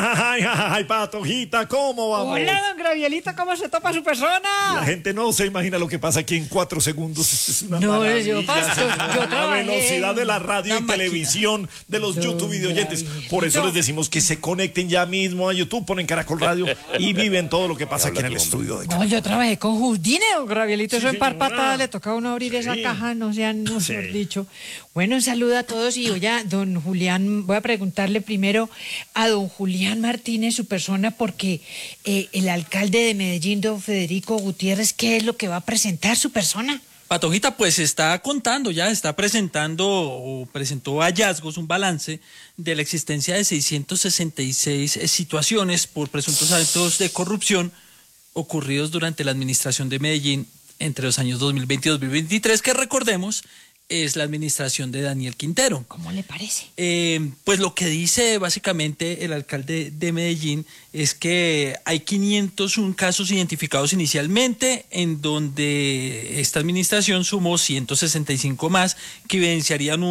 Ay, Patojita, ¿cómo vamos? Hola, don Gravielito, ¿cómo se topa su persona? La gente no se imagina lo que pasa aquí en 4 segundos. Es una No, maravilla. yo La trabajé velocidad de la radio y una televisión, de los Don YouTube videoyentes. Por eso Gravielito. les decimos que se conecten ya mismo a YouTube, ponen Caracol Radio y viven todo lo que pasa aquí en el estudio de No, yo trabajé con Houdini, don Gravielito, eso en par señora. patadas le toca a uno abrir esa Sí. caja, no sean, no, Sí. mejor dicho. Bueno, un saludo a todos y oye, don Julián, voy a preguntarle primero a don Julián Martínez, su persona, porque el alcalde de Medellín, don Federico Gutiérrez, ¿qué es lo que va a presentar su persona? Patojita, pues está contando ya, está presentando o presentó hallazgos, un balance de la existencia de 666 situaciones por presuntos actos de corrupción ocurridos durante la administración de Medellín entre los años 2020 y 2023, que recordemos es la administración de Daniel Quintero. ¿Cómo le parece? Pues lo que dice básicamente el alcalde de Medellín es que hay 501 casos identificados inicialmente, en donde esta administración sumó 165 más que evidenciarían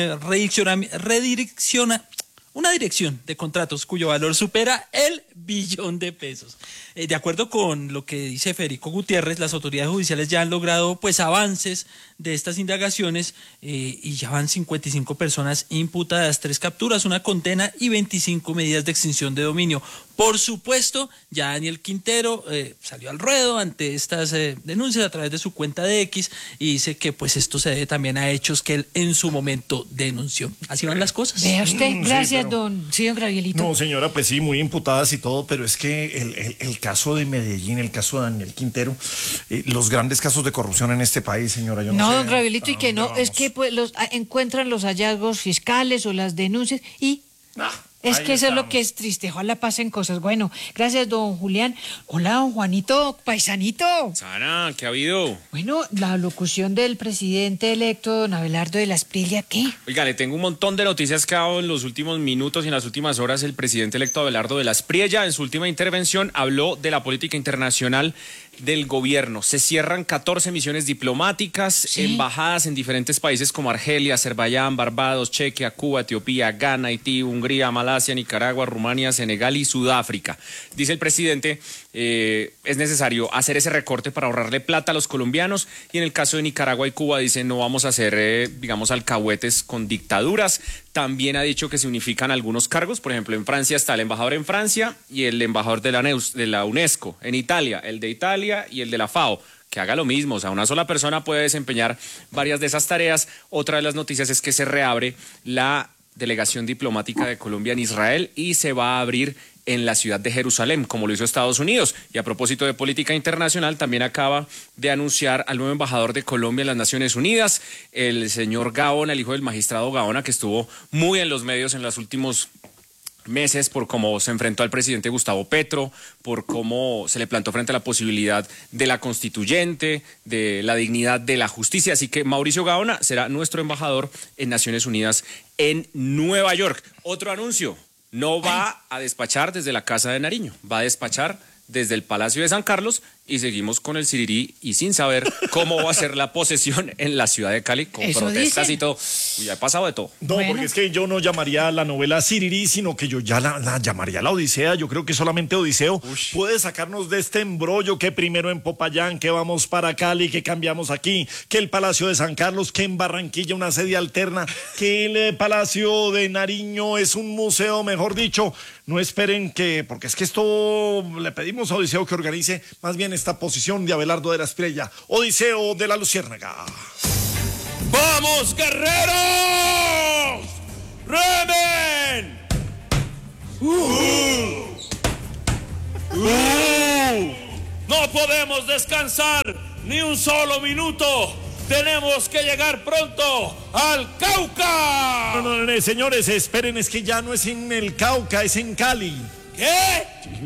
una dirección de contratos cuyo valor supera el billón de pesos. De acuerdo con lo que dice Federico Gutiérrez, las autoridades judiciales ya han logrado pues avances de estas indagaciones y ya van 55 personas imputadas, 3 capturas, una condena y 25 medidas de extinción de dominio. Por supuesto, ya Daniel Quintero salió al ruedo ante estas denuncias a través de su cuenta de X y dice que pues esto se debe también a hechos que él en su momento denunció. Así van las cosas. Vea usted, Sí, gracias, pero- don Gravielito. No, señora, pues sí, muy imputadas y todo, pero es que el caso de Medellín, el caso de Daniel Quintero, los grandes casos de corrupción en este país, señora, yo no No, sé don Gravielito, y a que dónde no, es vamos. que pues encuentran los hallazgos fiscales o las denuncias y es Ahí que eso es lo estamos. que es triste, ojalá pasen cosas. Bueno, gracias, don Julián. Hola, don Juanito, paisanito. Sara, ¿qué ha habido? Bueno, la locución del presidente electo, don Abelardo de la Espriella, ¿qué? Oiga, le tengo un montón de noticias que ha dado en los últimos minutos y en las últimas horas el presidente electo Abelardo de la Espriella. En su última intervención habló de la política internacional del gobierno. Se cierran 14 misiones diplomáticas, Sí. embajadas en diferentes países como Argelia, Azerbaiyán, Barbados, Chequia, Cuba, Etiopía, Ghana, Haití, Hungría, Malasia, Nicaragua, Rumania, Senegal y Sudáfrica. Dice el presidente, es necesario hacer ese recorte para ahorrarle plata a los colombianos, y en el caso de Nicaragua y Cuba dice no vamos a hacer, digamos, alcahuetes con dictaduras. También ha dicho que se unifican algunos cargos, por ejemplo, en Francia está el embajador en Francia y el embajador de la UNESCO, en Italia, el de Italia y el de la FAO. Que haga lo mismo, o sea, una sola persona puede desempeñar varias de esas tareas. Otra de las noticias es que se reabre la delegación diplomática de Colombia en Israel y se va a abrir en la ciudad de Jerusalén, como lo hizo Estados Unidos. Y a propósito de política internacional, también acaba de anunciar al nuevo embajador de Colombia en las Naciones Unidas, el señor Gaona, el hijo del magistrado Gaona, que estuvo muy en los medios en los últimos meses por cómo se enfrentó al presidente Gustavo Petro, por cómo se le plantó frente a la posibilidad de la constituyente, de la dignidad de la justicia. Así que Mauricio Gaona será nuestro embajador en Naciones Unidas en Nueva York. Otro anuncio, no va a despachar desde la Casa de Nariño, va a despachar desde el Palacio de San Carlos, y seguimos con el sirirí y sin saber cómo va a ser la posesión en la ciudad de Cali, con Eso protestas dicen. y todo. Y ya ha pasado de todo. No, Bueno. porque es que yo no llamaría a la novela Sirirí, sino que yo ya la llamaría la Odisea. Yo creo que solamente Odiseo puede sacarnos de este embrollo, que primero en Popayán, que vamos para Cali, que cambiamos aquí, que el Palacio de San Carlos, que en Barranquilla una sede alterna, que el Palacio de Nariño es un museo, mejor dicho. No esperen que, porque es que esto le pedimos a Odiseo que organice más bien esta posición de Abelardo de la Espriella. Odiseo de la Luciérnaga. ¡Vamos, guerreros! ¡Remen! No podemos descansar ni un solo minuto. Tenemos que llegar pronto al Cauca. No, señores, esperen, es que ya no es en el Cauca, es en Cali. ¿Qué?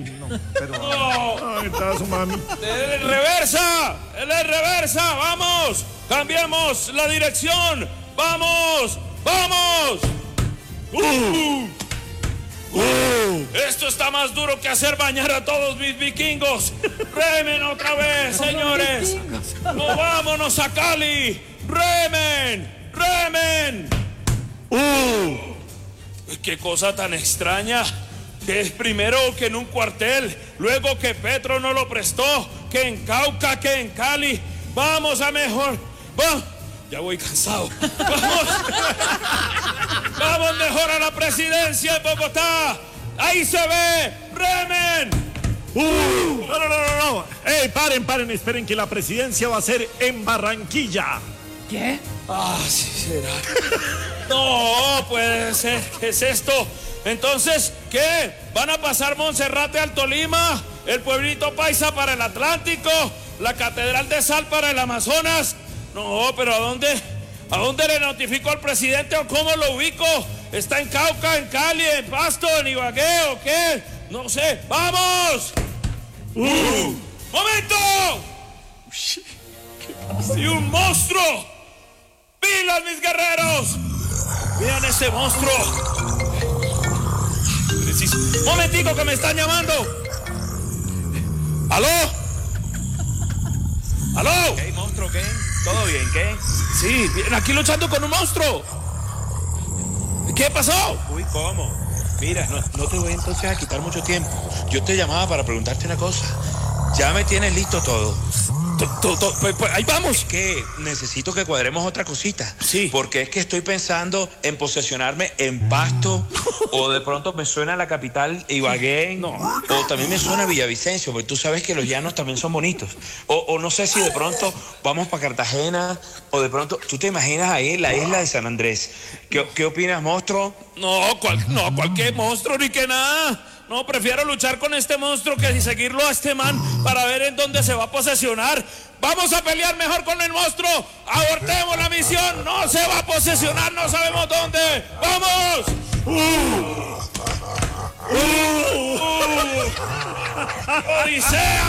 Ay, está su mami. ¡Él es reversa! ¡Él es reversa! ¡Vamos! ¡Cambiamos la dirección! ¡Vamos! ¡Vamos! Esto está más duro que hacer bañar a todos mis vikingos. ¡Remen otra vez, señores! ¡Movámonos a Cali! ¡Remen! ¡Remen! ¡Qué cosa tan extraña! Que es primero que en un cuartel, luego que Petro no lo prestó, que en Cauca, que en Cali. Vamos a mejor. Ya voy cansado. Vamos mejor a la presidencia en Bogotá. Ahí se ve. ¡Remen! No. Paren, esperen que la presidencia va a ser en Barranquilla. ¿Qué? Sí será. No, puede ser. ¿Qué es esto? Entonces, ¿qué? ¿Van a pasar Monserrate al Tolima? ¿El pueblito paisa para el Atlántico? ¿La Catedral de Sal para el Amazonas? No, pero ¿a dónde le notifico al presidente o cómo lo ubico? ¿Está en Cauca, en Cali, en Pasto, en Ibagué o qué? No sé. ¡Vamos! ¡Momento! ¡Y un monstruo! ¡Pilas, mis guerreros! ¡Vean ese monstruo! ¡Momentico que me están llamando! ¿Aló? ¿Aló? ¿Qué, monstruo, qué? ¿Todo bien, qué? Sí, aquí luchando con un monstruo. ¿Qué pasó? Uy, ¿cómo? Mira, no te voy entonces a quitar mucho tiempo. Yo te llamaba para preguntarte una cosa. Ya me tienes listo todo. Pues ahí vamos. Que necesito que cuadremos otra cosita. Sí. Porque es que estoy pensando en posesionarme en Pasto, o de pronto me suena la capital Ibagué, No. o también me suena Villavicencio, porque tú sabes que los llanos también son bonitos. O no sé si de pronto vamos para Cartagena, o de pronto, ¿tú te imaginas ahí en la isla de San Andrés? ¿Qué opinas, monstruo? No, cualquier monstruo ni que nada. No, prefiero luchar con este monstruo que seguirlo a este man para ver en dónde se va a posesionar. Vamos a pelear mejor con el monstruo. Abortemos la misión. No se va a posesionar, no sabemos dónde. ¡Vamos! ¡Odisea!